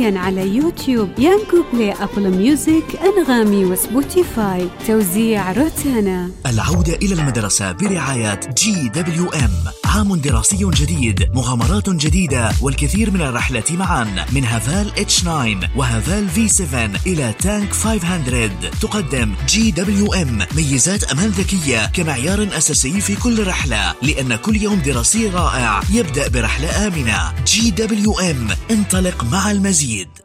حصريا على يوتيوب، يانجو بلاي، أبل ميوزك، أنغامي وسبوتيفاي. توزيع روتانا. العودة إلى المدرسة برعاية GWM. عام دراسي جديد، مغامرات جديدة والكثير من الرحلات معا، من هافال H9 وهافال V7 إلى تانك 500. تقدم GWM ميزات أمان ذكية كمعيار أساسي في كل رحلة، لأن كل يوم دراسي رائع يبدأ برحلة آمنة. GWM، انطلق مع المزيد.